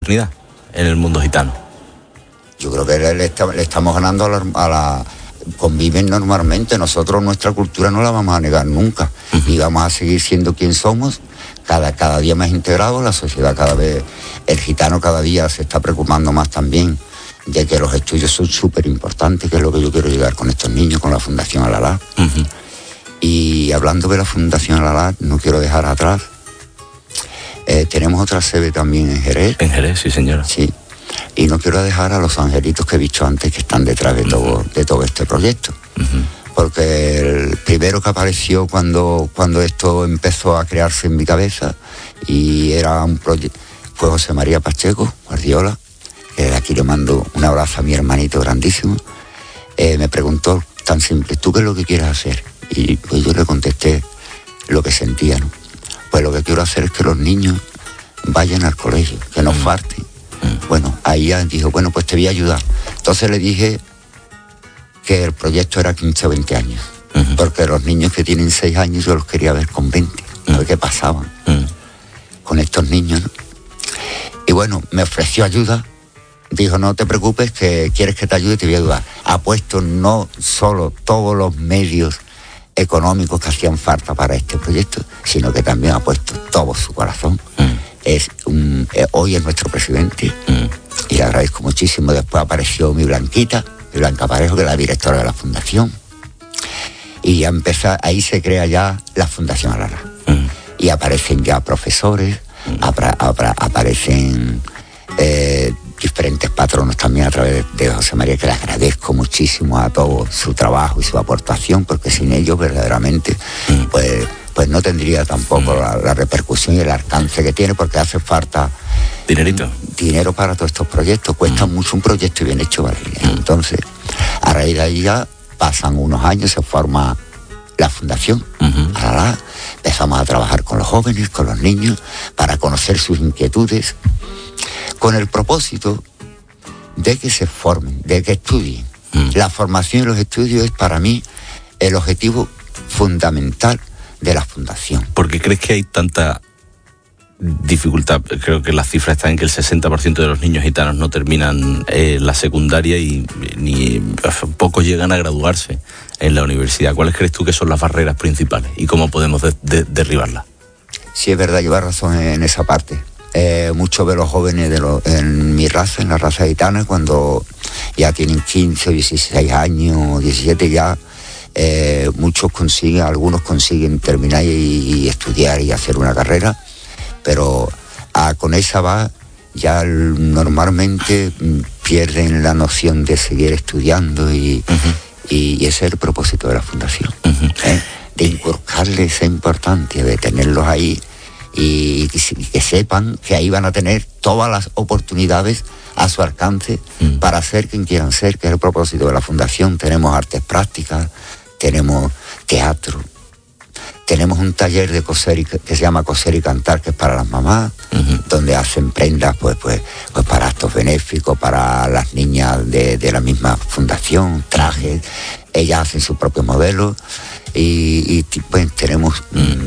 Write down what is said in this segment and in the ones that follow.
en el mundo gitano. Yo creo que le estamos ganando conviven normalmente. Nosotros nuestra cultura no la vamos a negar nunca. Y vamos a seguir siendo quien somos, cada día más integrados. La sociedad cada vez, el gitano cada día se está preocupando más también de que los estudios son súper importantes, que es lo que yo quiero llegar con estos niños, con la Fundación Al-Alá. Y hablando de la Fundación Al-Alá, no quiero dejar atrás, tenemos otra sede también en Jerez. En Jerez, sí señora. Sí. Y no quiero dejar a los angelitos que he visto antes, que están detrás de todo este proyecto. Porque el primero que apareció cuando esto empezó a crearse en mi cabeza, y era un proyecto, fue José María Pacheco, Guardiola, que de aquí le mando un abrazo a mi hermanito grandísimo. Me preguntó tan simple: ¿tú qué es lo que quieres hacer? Y pues yo le contesté lo que sentía, ¿no? Pues lo que quiero hacer es que los niños vayan al colegio, que no falten. Bueno, ahí ya dijo, bueno, pues te voy a ayudar. Entonces le dije que el proyecto era 15 o 20 años, porque los niños que tienen 6 años yo los quería ver con 20, a ver qué pasaban con estos niños, ¿no? Y bueno, me ofreció ayuda, dijo, no te preocupes, que quieres que te ayude, te voy a ayudar. Ha puesto no solo todos los medios económicos que hacían falta para este proyecto, sino que también ha puesto todo su corazón. Hoy es nuestro presidente y le agradezco muchísimo. Después apareció mi Blanca Parejo, que es la directora de la fundación, y ya ahí se crea ya la Fundación Al-Alá. Y aparecen ya profesores, aparecen diferentes patronos también a través de José María, que le agradezco muchísimo a todo su trabajo y su aportación, porque sin ellos verdaderamente pues no tendría tampoco la repercusión y el alcance que tiene, porque hace falta dinero para todos estos proyectos. Cuesta mucho un proyecto y bien hecho, ¿vale? Entonces, a raíz de ahí ya pasan unos años, se forma la Fundación Al-Alá. Empezamos a trabajar con los jóvenes, con los niños, para conocer sus inquietudes, con el propósito de que se formen, de que estudien. La formación y los estudios es para mí el objetivo fundamental de la fundación. ¿Por qué crees que hay tanta dificultad? Creo que las cifras están en que el 60% de los niños gitanos no terminan la secundaria y ni pocos llegan a graduarse en la universidad. ¿Cuáles crees tú que son las barreras principales y cómo podemos derribarlas? Sí, es verdad, llevas razón en esa parte. Muchos de los jóvenes en mi raza, en la raza gitana, cuando ya tienen 15 o 16 años, 17 ya, muchos algunos consiguen terminar y estudiar y hacer una carrera, pero con esa va ya normalmente pierden la noción de seguir estudiando y ese es el propósito de la fundación, de inculcarles esa importancia, de tenerlos ahí y que sepan que ahí van a tener todas las oportunidades a su alcance para ser quien quieran ser, que es el propósito de la fundación. Tenemos artes prácticas, tenemos teatro, tenemos un taller de coser que se llama Coser y Cantar, que es para las mamás, donde hacen prendas pues para actos benéficos, para las niñas de la misma fundación, trajes, ellas hacen su propio modelo y pues tenemos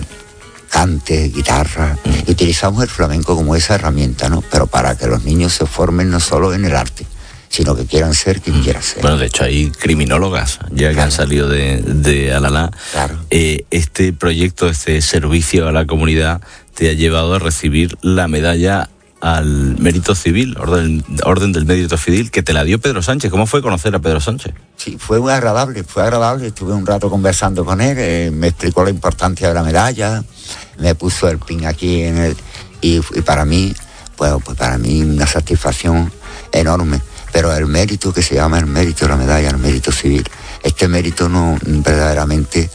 cante, guitarra, y utilizamos el flamenco como esa herramienta, ¿no? Pero para que los niños se formen no solo en el arte, sino que quieran ser quien quiera ser. Bueno, de hecho hay criminólogas ya que han salido de Al-Alá. Claro. Este proyecto, este servicio a la comunidad te ha llevado a recibir la medalla al mérito civil, orden del mérito civil, que te la dio Pedro Sánchez. ¿Cómo fue conocer a Pedro Sánchez? Sí, fue muy agradable, estuve un rato conversando con él, me explicó la importancia de la medalla, me puso el pin aquí y para mí, pues para mí una satisfacción enorme. Pero el mérito, que se llama el mérito de la medalla, el mérito civil, este mérito no verdaderamente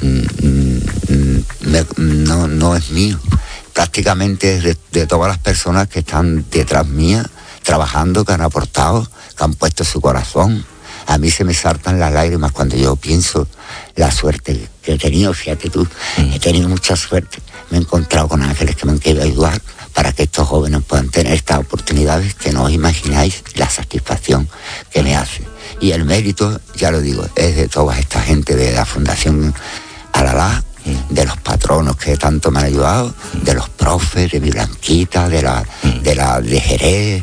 no es mío. Prácticamente es de todas las personas que están detrás mía, trabajando, que han aportado, que han puesto su corazón. A mí se me saltan las lágrimas cuando yo pienso la suerte que he tenido. Fíjate tú, he tenido mucha suerte. Me he encontrado con ángeles que me han querido ayudar para que estos jóvenes puedan tener estas oportunidades que no os imagináis la satisfacción que me hace. Y el mérito, ya lo digo, es de toda esta gente de la Fundación Al-Alá, de los patronos que tanto me han ayudado, de los profes, de mi Blanquita, de Jerez,